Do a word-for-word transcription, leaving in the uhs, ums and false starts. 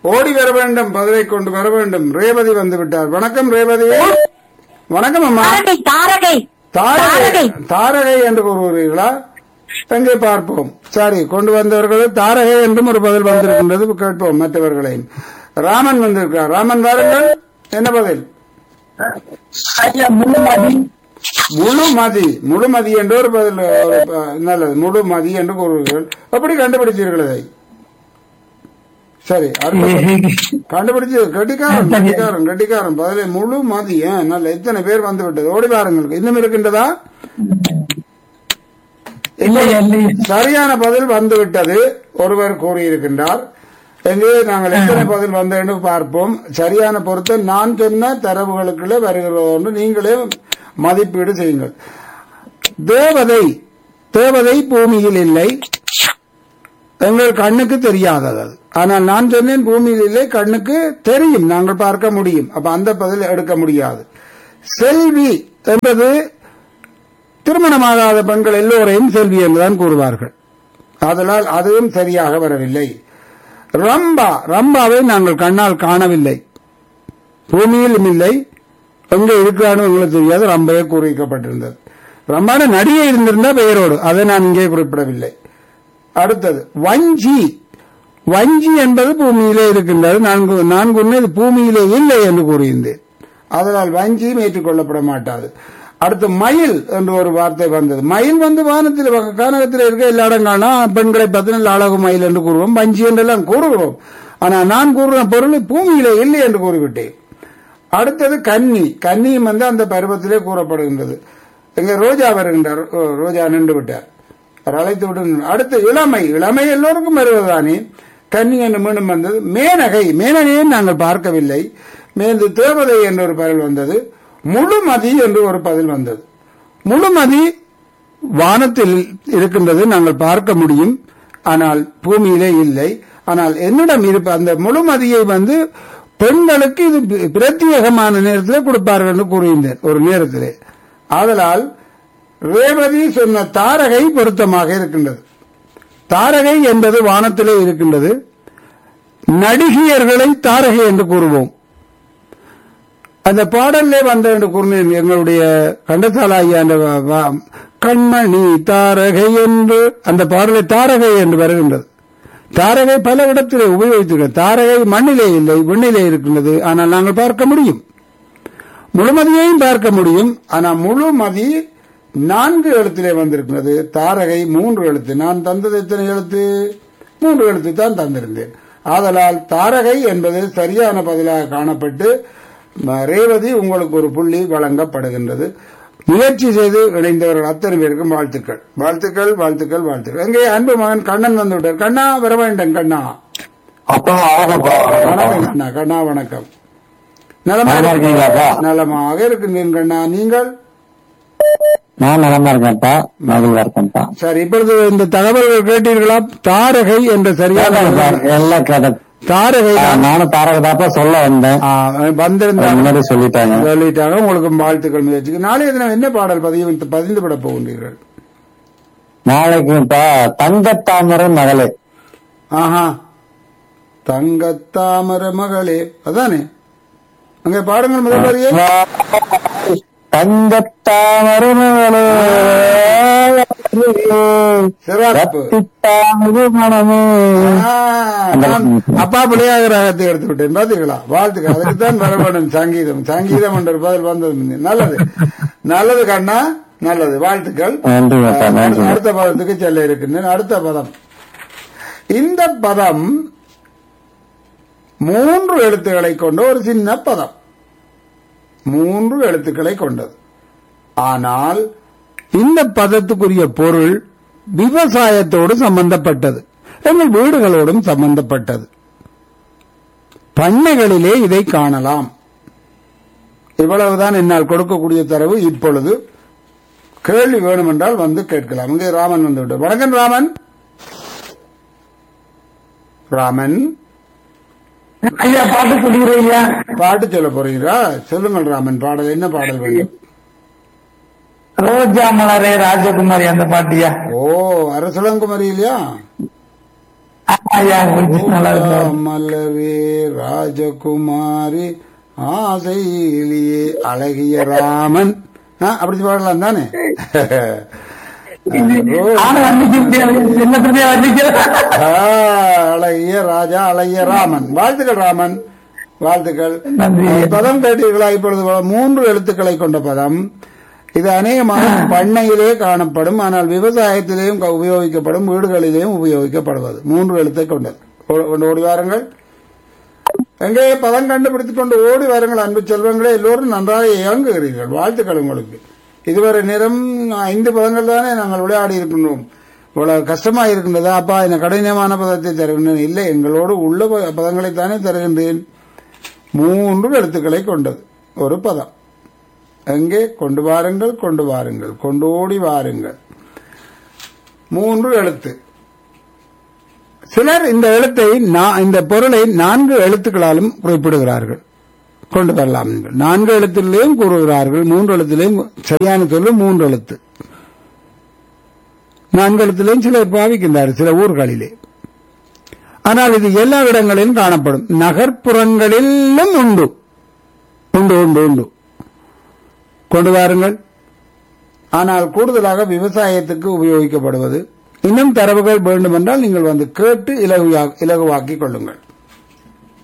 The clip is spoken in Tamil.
ஓடி வர வேண்டும், பதிலை கொண்டு வர வேண்டும். ரேவதி வந்து விட்டார். வணக்கம் ரேவதி. வணக்கம் அம்மா. தாரகை தாரகை தாரகை என்று கூறுகிறீர்களா? எங்கே பார்ப்போம். சரி, கொண்டு வந்தவர்கள் தாரகை என்றும் ஒரு பதில் வந்திருக்கின்றது. கேட்போம் மற்றவர்களையும். ராமன் வந்திருக்கிறார். ராமன் வாருங்கள். என்ன பதில்? முழுமதி. முழுமதி என்று ஒரு பதில். நல்லது, முழுமதி என்று கூறுவீர்கள். எப்படி கண்டுபிடிச்சீர்கள் அதை? சரி, கண்டுபிடிச்சு கட்டிக்காரன் கட்டிக்காரன் கட்டிக்காரன் பதிலை முழு மதி. நல்ல எத்தனை பேர் வந்து விட்டது. ஓடி வாருங்கள். இன்னும் இருக்கின்றதா? சரியான பதில் வந்து விட்டது. ஒருவர் கூறியிருக்கின்றார். எங்கே நாங்கள் எத்தனை பதில் வந்த என்று பார்ப்போம். சரியான பொறுத்த நான் சொன்ன தரவுகளுக்குள்ளே வருகிறதோன்று நீங்களே மதிப்பீடு செய்யுங்கள். தேவதை. தேவதை பூமியில் இல்லை, எங்கள் கண்ணுக்கு தெரியாதது. ஆனால் நான் சொன்னேன் பூமியில் இல்லை, கண்ணுக்கு தெரியும், நாங்கள் பார்க்க முடியும். அப்ப அந்த பதில் எடுக்க முடியாது. செல்வி என்பது திருமணமாகாத பெண்கள் எல்லோரையும் செல்வி என்றுதான் கூறுவார்கள். அதனால் அதுவும் சரியாக வரவில்லை. ரம்பா. ரம்பாவை நாங்கள் கண்ணால் காணவில்லை, பூமியிலும் இல்லை, எங்கே இருக்கிறான்னு உங்களுக்கு தெரியாது. ரம்பையே குறிக்கப்பட்டிருந்தது. ரம்பான நடிகை இருந்திருந்தா பெயரோடு, அதை நான் இங்கே குறிப்பிடவில்லை. அடுத்தது வஞ்சி. வஞ்சி என்பது பூமியிலே இருக்கின்றது. நான்கு நான்கு பூமியிலே இல்லை என்று கூறியிருந்தேன். அதனால் வஞ்சியும் ஏற்றுக்கொள்ளப்பட மாட்டாது. அடுத்து மயில் என்று ஒரு வார்த்தை வந்தது. மயில் வந்து வானத்தில் கானகத்தில் இருக்க எல்லா இடம் காணா பெண்களை பத்தி நல்ல அழகு மயில் என்று கூறுவோம், வஞ்சி என்றெல்லாம் கூறுகிறோம். ஆனால் நான் கூறுற பொருள் பூமியிலே இல்லை என்று கூறிவிட்டேன். அடுத்தது கன்னி. கன்னியும் வந்து அந்த பருவத்திலே கூறப்படுகின்றது. எங்க ரோஜா வருகின்றார். ரோஜா நின்று விட்டார், அழைத்து விட்டு. அடுத்து இளமை. இளமை எல்லோருக்கும் வருவதுதானே. கன்னி என்று மீண்டும் வந்தது. மேனகை. மேனகையை நாங்கள் பார்க்கவில்லை. மேந்து தேவதை என்ற ஒரு பதில் வந்தது. முழுமதி என்று ஒரு பதில் வந்தது. முழுமதி வானத்தில் இருக்கின்றது, நாங்கள் பார்க்க முடியும், ஆனால் பூமியிலே இல்லை. ஆனால் என்னிடம் இருப்ப அந்த முழுமதியை வந்து பெண்களுக்கு இது பிரத்யேகமான நேரத்தில் கொடுப்பார்கள் என்று கூறியிருந்தேன் ஒரு நேரத்திலே. ஆதலால் ரேவதி சொன்ன தாரகை பொருத்தமாக இருக்கின்றது. தாரகை என்பது வானத்திலே இருக்கின்றது. நடிகையர்களை தாரகை என்று கூறுவோம். அந்த பாடலே வந்த என்று கூறினேன். எங்களுடைய கண்டசாலா ஐயா அந்த கண்மணி தாரகை என்று அந்த பாடலை தாரகை என்று வருகின்றது. தாரகை பல இடத்திலே உபயோகித்திருக்கிறது. தாரகை மண்ணிலே இல்லை, விண்ணிலே இருக்கின்றது. ஆனால் நாங்கள் பார்க்க முடியும், முழுமதியையும் பார்க்க முடியும். ஆனால் முழுமதி நான்கு எழுத்திலே வந்திருக்கிறது. தாரகை மூன்று எழுத்து. நான் தந்தது எத்தனை எழுத்து? மூன்று எழுத்து தான் தந்திருந்தேன். ஆதலால் தாரகை என்பது சரியான பதிலாக காணப்பட்டு ரேவதி உங்களுக்கு ஒரு புள்ளி வழங்கப்படுகின்றது. முயற்சி செய்து இணைந்தவர்கள் அத்தனை பேருக்கும் வாழ்த்துக்கள் வாழ்த்துக்கள் வாழ்த்துக்கள் வாழ்த்துக்கள். எங்கே அன்பு மகன் கண்ணன் வந்து விட்டார். கண்ணா வர வேண்டும். கண்ணா வணக்கம். கண்ணா கண்ணா வணக்கம். நலமாக நலமாக இருக்கின்றேன் கண்ணா. நீங்கள்? நான் நலமா இருக்கேன்ப்பா, மகிழ்வா இருக்கேன்ப்பா. சரி, இப்பொழுது இந்த தகவல்கள் கேட்டீர்களா? தாரகை என்ற சரியான எல்லாம் கேட்ட தாரகை. நானும் தாரகை தாப்பா சொல்ல வந்தேன், வந்திருந்தாங்க சொல்லிட்டாங்க சொல்லிட்டாங்க. உங்களுக்கு வாழ்த்துக்கள் முயற்சிக்கு. நாளைய தினம் என்ன பாடல் பதிவு பதிந்து விட போகின்றீர்கள்? நாளைக்குப்பா தங்கத்தாமரை மகளே. ஆஹா, தங்கத்தாமரை மகளே அதானே. அங்கே பாடுங்கள் முதல் வரியே. தங்கத்தாமரை மகளே அப்பா பிள்ளையாக ராகத்தை எடுத்து விட்டேன். பாத்தீங்களா? வாழ்த்துக்கள். அதுக்குத்தான் வர வேண்டும் சங்கீதம். சங்கீதம் என்ற பதில் வந்தது. நல்லது நல்லது கண்ணா, நல்லது. வாழ்த்துக்கள். அடுத்த பதத்துக்கு செல்ல இருக்கின்றேன். அடுத்த பதம். இந்த பதம் மூன்று எழுத்துக்களை கொண்ட ஒரு சின்ன பதம். மூன்று எழுத்துக்களை கொண்டது. ஆனால் இந்த பதத்துக்குரிய பொருள் விவசாயத்தோடு சம்பந்தப்பட்டது, எங்கள் வீடுகளோடும் சம்பந்தப்பட்டது. பண்ணைகளிலே இதை காணலாம். இவ்வளவுதான் என்னால் கொடுக்கக்கூடிய தரவு. இப்பொழுது கேள்வி வேணுமென்றால் வந்து கேட்கலாம். இங்கே ராமன் வந்து விட்டார். வணக்கம் ராமன். ராமன் ஐயா பாட்டு சொல்லுகிறீங்க? பாட்டு சொல்ல போறீங்களா? சொல்லுங்கள் ராமன். பாடல் என்ன பாடல் வேண்டும்? ரோஜா மலரே ராஜகுமாரி அந்த பாட்டியா? ஓ, அரசலங்குமாரி இல்லையா? மலரே ராஜகுமாரி ஆசையிலேயே அழகிய ராமன் அப்படி பாடலாம் தானே. அழகிய ராஜா அழகிய ராமன். வாழ்த்துக்கள் ராமன், வாழ்த்துக்கள். பதம் கேட்டீர்களா? இப்பொழுது மூன்று எழுத்துக்களை கொண்ட பதம். இது அநேகமாக பண்ணையிலே காணப்படும், ஆனால் விவசாயத்திலேயும் உபயோகிக்கப்படும், வீடுகளிலேயும் உபயோகிக்கப்படுவது. மூன்று எழுத்தை கொண்டது. கொண்டு ஓடி வாருங்கள். எங்கே பதம் கண்டுபிடித்துக் கொண்டு ஓடி வாருங்கள். அன்பு செல்வங்களே, எல்லோரும் நன்றாக இயங்குகிறீர்கள். வாழ்த்துக்கள் உங்களுக்கு. இதுவரை நேரம் ஐந்து பதங்கள் தானே நாங்கள் விளையாடி இருக்கின்றோம். இவ்வளவு கஷ்டமா இருக்கின்றதா அப்பா, இந்த கடினமான பதத்தை தருகின்றேன்? இல்லை, எங்களோடு உள்ள பதங்களைத்தானே தருகின்றேன். மூன்று எழுத்துக்களை கொண்டது ஒரு பதம். எங்கே கொண்டு வாருங்கள், கொண்டு வாருங்கள், கொண்டு ஓடி வாருங்கள். மூன்று எழுத்து. சிலர் இந்த எழுத்தை இந்த பொருளை நான்கு எழுத்துக்களாலும் குறிப்பிடுகிறார்கள். கொண்டு வரலாம். நான்கு எழுத்திலேயும் கூறுகிறார்கள், மூன்று எழுத்திலேயும். சரியான சொல்லு மூன்று எழுத்து. நான்கு எழுத்திலேயும் சிலர் பாவிக்கின்றார்கள் சில ஊர்களிலே. ஆனால் இது எல்லா இடங்களிலும் காணப்படும். நகர்ப்புறங்களிலும் உண்டு உண்டு உண்டு உண்டு கொண்டு வாருங்கள். ஆனால் கூடுதலாக விவசாயத்துக்கு உபயோகிக்கப்படுவது. இன்னும் தரவுகள் வேண்டும் என்றால் நீங்கள் வந்து கேட்டு இலகுவாக்கிக் கொள்ளுங்கள்.